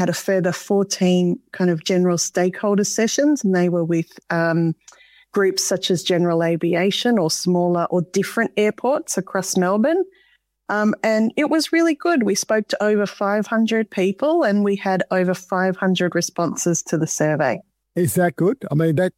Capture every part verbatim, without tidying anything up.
had a further fourteen kind of general stakeholder sessions, and they were with um, groups such as General Aviation or smaller or different airports across Melbourne. Um, and it was really good. We spoke to over five hundred people and we had over five hundred responses to the survey. Is that good? I mean, that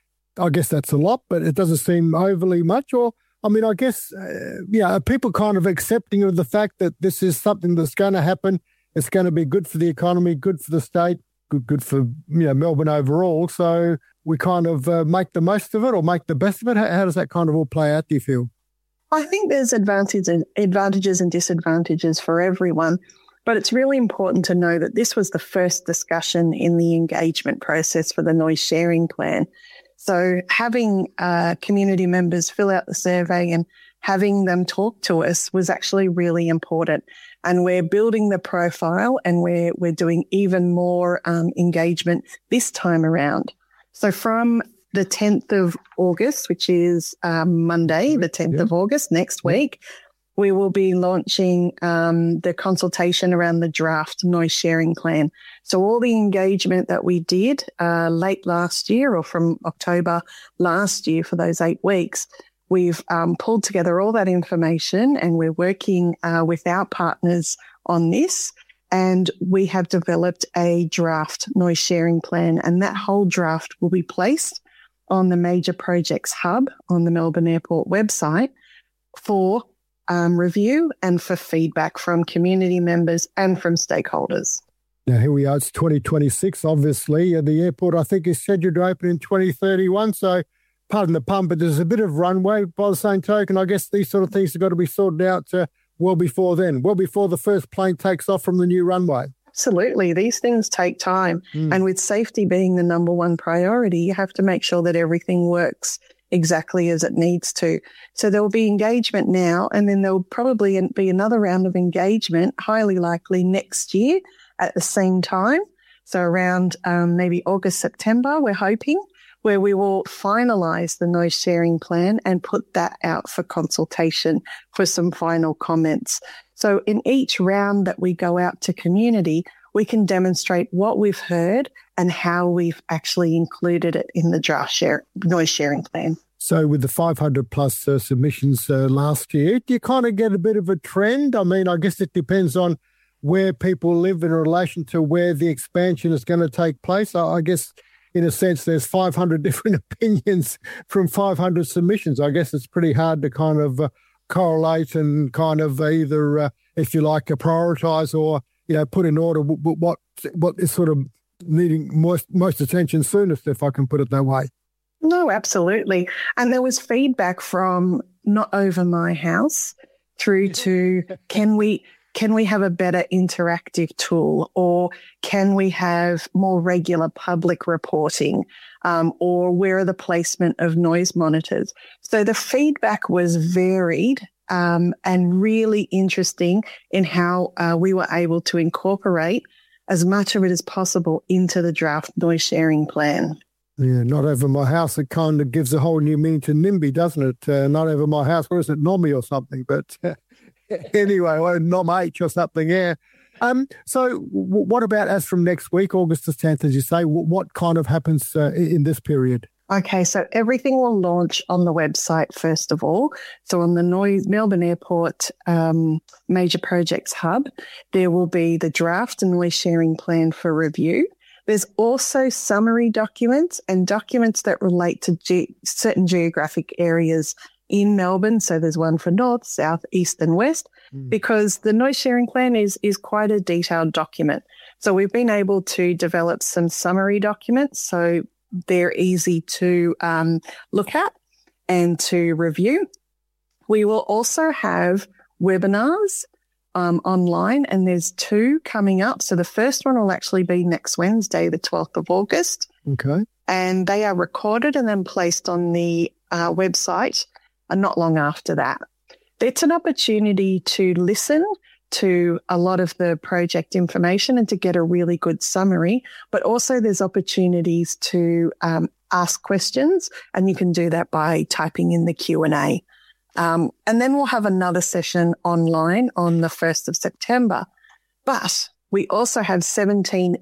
I guess that's a lot, but it doesn't seem overly much. Or, I mean, I guess, uh, yeah, are people kind of accepting of the fact that this is something that's going to happen? It's going to be good for the economy, good for the state, good, good for, you know, Melbourne overall. So we kind of uh, make the most of it or make the best of it. How, how does that kind of all play out, do you feel? I think there's advantages and advantages and disadvantages for everyone, but it's really important to know that this was the first discussion in the engagement process for the noise sharing plan. So having uh, community members fill out the survey and having them talk to us was actually really important. And we're building the profile and we're, we're doing even more um, engagement this time around. So from the tenth of August, which is um, Monday, the tenth yeah. of August, next week, we will be launching um, the consultation around the draft noise sharing plan. So all the engagement that we did uh, late last year or from October last year for those eight weeks, we've um, pulled together all that information and we're working uh, with our partners on this. And we have developed a draft noise sharing plan, and that whole draft will be placed on the Major Projects Hub on the Melbourne Airport website for um, review and for feedback from community members and from stakeholders. Now, here we are. It's twenty twenty-six, obviously. The airport, I think, is scheduled to open in twenty thirty-one. So, pardon the pun, but there's a bit of runway by the same token. I guess these sort of things have got to be sorted out uh, well before then, well before the first plane takes off from the new runway. Absolutely. These things take time. Mm. And with safety being the number one priority, you have to make sure that everything works exactly as it needs to. So there will be engagement now, and then there will probably be another round of engagement, highly likely next year at the same time. So around um, maybe August, September, we're hoping, where we will finalise the noise sharing plan and put that out for consultation for some final comments. So in each round that we go out to community, we can demonstrate what we've heard and how we've actually included it in the draft share, noise sharing plan. So with the five hundred plus uh, submissions uh, last year, do you kind of get a bit of a trend? I mean, I guess it depends on where people live in relation to where the expansion is going to take place. I, I guess, in a sense, there's five hundred different opinions from five hundred submissions. I guess it's pretty hard to kind of uh, correlate and kind of either, uh, if you like, uh, prioritise or, you know, put in order w- w- what what is sort of needing most, most attention soonest, if I can put it that way. No, absolutely. And there was feedback from not over my house through to can we can we have a better interactive tool, or can we have more regular public reporting, um, or where are the placement of noise monitors? So the feedback was varied um, and really interesting in how uh, we were able to incorporate as much of it as possible into the draft noise sharing plan. Yeah, not over my house. It kind of gives a whole new meaning to NIMBY, doesn't it? Uh, not over my house. Where is it? NOMI or something. But uh, anyway, well, N O M H or something, yeah. Um, so w- what about as from next week, August the tenth, as you say, w- what kind of happens uh, in this period? Okay, so everything will launch on the website first of all. So on the noise, Melbourne Airport um, Major Projects Hub, there will be the draft and noise sharing plan for review. There's also summary documents and documents that relate to ge- certain geographic areas in Melbourne. So there's one for North, South, East and West, mm. because the noise sharing plan is, is quite a detailed document. So we've been able to develop some summary documents so they're easy to um, look at and to review. We will also have webinars Um, online, and there's two coming up. So the first one will actually be next Wednesday, the twelfth of August. Okay. And they are recorded and then placed on the uh, website uh, not long after that. It's an opportunity to listen to a lot of the project information and to get a really good summary, but also there's opportunities to um, ask questions, and you can do that by typing in the Q and A. Um, and then we'll have another session online on the first of September. But We also have seventeen